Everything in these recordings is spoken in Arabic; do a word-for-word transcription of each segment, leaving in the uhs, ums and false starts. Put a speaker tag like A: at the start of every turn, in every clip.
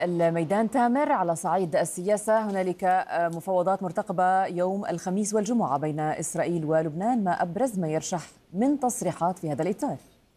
A: الميدان تامر. على صعيد السياسة هنالك مفاوضات مرتقبة يوم الخميس والجمعة بين إسرائيل ولبنان، ما أبرز ما يرشح من تصريحات في هذا الإطار؟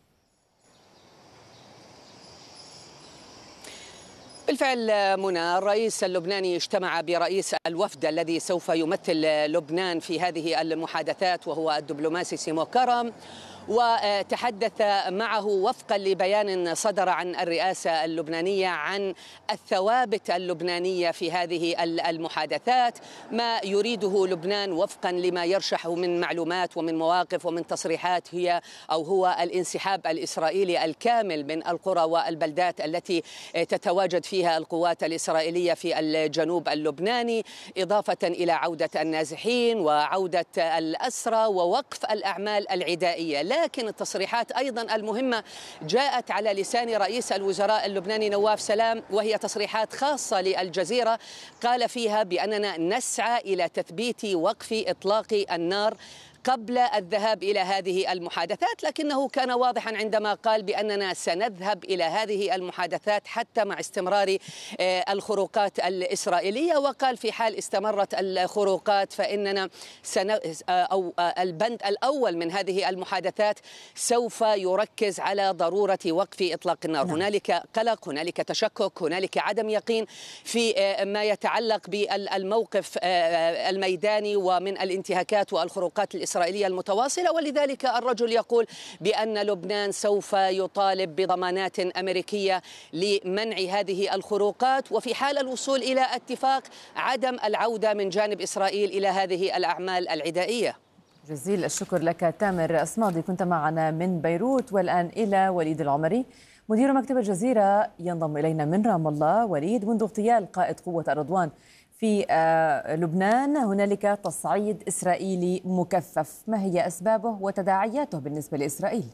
B: بالفعل منى، الرئيس اللبناني اجتمع برئيس الوفد الذي سوف يمثل لبنان في هذه المحادثات وهو الدبلوماسي سيمو كرم، وتحدث معه وفقا لبيان صدر عن الرئاسة اللبنانية عن الثوابت اللبنانية في هذه المحادثات، ما يريده لبنان وفقا لما يرشحه من معلومات ومن مواقف ومن تصريحات هي أو هو الانسحاب الإسرائيلي الكامل من القرى والبلدات التي تتواجد فيها القوات الإسرائيلية في الجنوب اللبناني، إضافة إلى عودة النازحين وعودة الأسرى ووقف الأعمال العدائية. لكن التصريحات أيضا المهمة جاءت على لسان رئيس الوزراء اللبناني نواف سلام، وهي تصريحات خاصة للجزيرة قال فيها بأننا نسعى إلى تثبيت وقف إطلاق النار قبل الذهاب إلى هذه المحادثات، لكنه كان واضحا عندما قال بأننا سنذهب إلى هذه المحادثات حتى مع استمرار الخروقات الإسرائيلية، وقال في حال استمرت الخروقات فإننا سن... أو البند الأول من هذه المحادثات سوف يركز على ضرورة وقف إطلاق النار. نعم. هنالك قلق، هنالك تشكك، هنالك عدم يقين في ما يتعلق بالموقف الميداني ومن الانتهاكات والخروقات الإسرائيلية الإسرائيلية المتواصلة، ولذلك الرجل يقول بأن لبنان سوف يطالب بضمانات أمريكية لمنع هذه الخروقات، وفي حال الوصول إلى اتفاق عدم العودة من جانب إسرائيل إلى هذه الأعمال العدائية.
A: جزيل الشكر لك تامر أصمادي، كنت معنا من بيروت. والآن إلى وليد العمري مدير مكتب الجزيرة ينضم إلينا من رام الله. وليد، منذ اغتيال قائد قوة الرضوان في لبنان هنالك تصعيد إسرائيلي مكثف، ما هي أسبابه وتداعياته بالنسبة لإسرائيل؟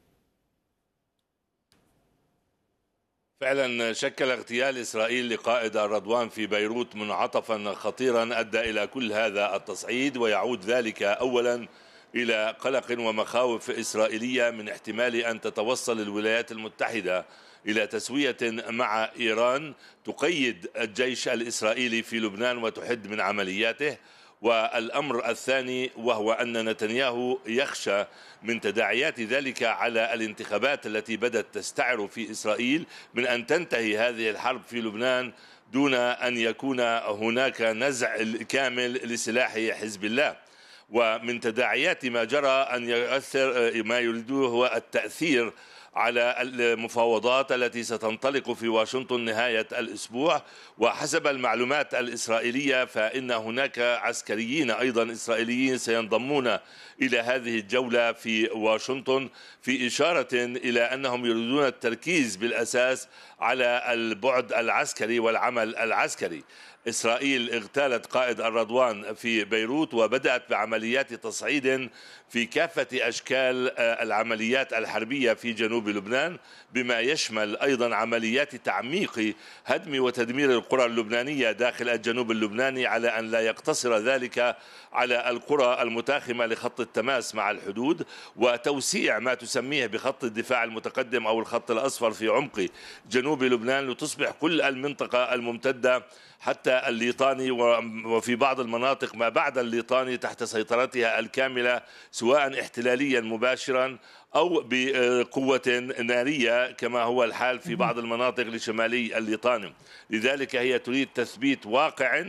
C: فعلا شكل اغتيال إسرائيل لقائد الرضوان في بيروت منعطفا خطيرا أدى إلى كل هذا التصعيد، ويعود ذلك أولا إلى قلق ومخاوف إسرائيلية من احتمال أن تتوصل الولايات المتحدة إلى تسوية مع إيران تقيد الجيش الإسرائيلي في لبنان وتحد من عملياته. والأمر الثاني وهو أن نتنياهو يخشى من تداعيات ذلك على الانتخابات التي بدأت تستعر في إسرائيل من أن تنتهي هذه الحرب في لبنان دون أن يكون هناك نزع كامل لسلاح حزب الله. ومن تداعيات ما جرى أن يؤثر ما يريده هو التأثير على المفاوضات التي ستنطلق في واشنطن نهاية الأسبوع. وحسب المعلومات الإسرائيلية فإن هناك عسكريين أيضا إسرائيليين سينضمون إلى هذه الجولة في واشنطن، في إشارة إلى أنهم يريدون التركيز بالأساس على البعد العسكري والعمل العسكري. إسرائيل اغتالت قائد الرضوان في بيروت وبدأت بعمليات تصعيد في كافة أشكال العمليات الحربية في جنوب لبنان، بما يشمل أيضا عمليات تعميق هدم وتدمير القرى اللبنانية داخل الجنوب اللبناني، على أن لا يقتصر ذلك على القرى المتاخمة لخط التماس مع الحدود، وتوسيع ما تسميه بخط الدفاع المتقدم أو الخط الأصفر في عمق جنوب لبنان لتصبح كل المنطقة الممتدة حتى الليطاني وفي بعض المناطق ما بعد الليطاني تحت سيطرتها الكاملة، سواء احتلاليا مباشرا أو بقوة نارية كما هو الحال في بعض المناطق لشمالي الليطاني. لذلك هي تريد تثبيت واقع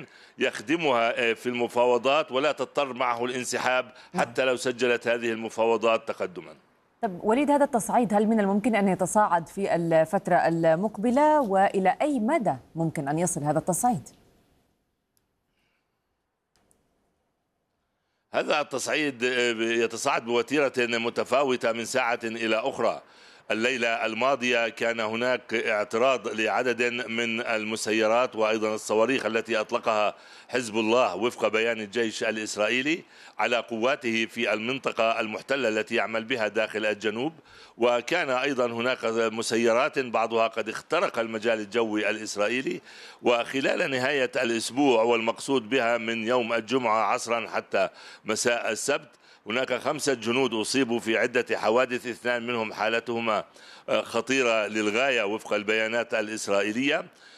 C: يخدمها في المفاوضات ولا تضطر معه الانسحاب حتى لو سجلت هذه المفاوضات تقدما.
A: طب وليد، هذا التصعيد هل من الممكن أن يتصاعد في الفترة المقبلة، وإلى أي مدى ممكن أن يصل هذا التصعيد؟
C: هذا التصعيد يتصاعد بوتيرة متفاوتة من ساعة إلى أخرى. الليلة الماضية كان هناك اعتراض لعدد من المسيرات وأيضا الصواريخ التي أطلقها حزب الله وفق بيان الجيش الإسرائيلي على قواته في المنطقة المحتلة التي يعمل بها داخل الجنوب. وكان أيضا هناك مسيرات بعضها قد اخترق المجال الجوي الإسرائيلي. وخلال نهاية الأسبوع والمقصود بها من يوم الجمعة عصرا حتى مساء السبت هناك خمسة جنود أصيبوا في عدة حوادث، اثنان منهم حالتهما خطيرة للغاية وفق البيانات الإسرائيلية.